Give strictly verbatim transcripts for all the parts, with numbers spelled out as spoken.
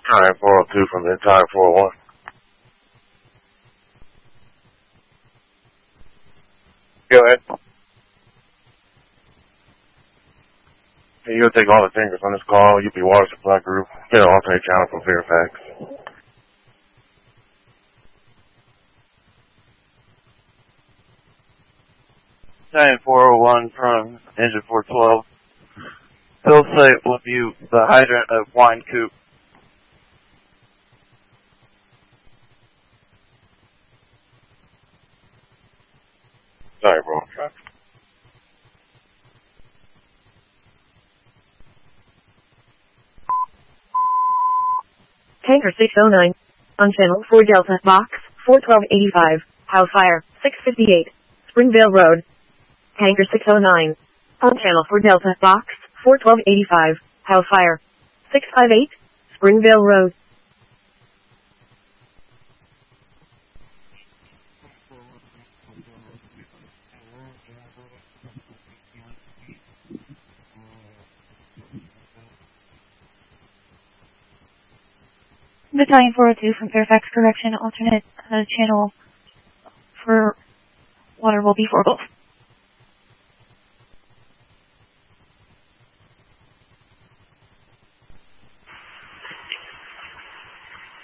Time four oh two from the time four oh one. Go ahead. Hey, you'll take all the fingers on this call. U P Water Supply Group. Get an alternate channel from Fairfax. Time four oh one from engine four twelve. Fill site will view the hydrant of Wine Coop. Sorry, bro. Traffic. Tanker six oh nine. On channel four Delta, box four twelve eighty-five. House fire, six fifty-eight. Springvale Road. Tanker six oh nine. On channel four Delta, box four twelve eighty-five. House fire, six fifty-eight. Springvale Road. Battalion four oh two from Fairfax Correction, alternate uh, channel for water will be for both.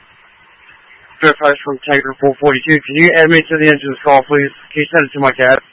Fairfax from Tanker four forty-two. Can you add me to the engine's call, please? Can you send it to my cat?